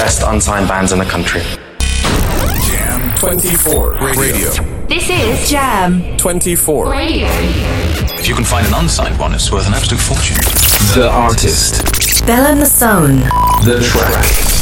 best unsigned bands in the country. Jam 24 Radio. This is Jam 24 Radio. If you can find an unsigned one, it's worth an absolute fortune. The artist. Belle and the Sound. The track.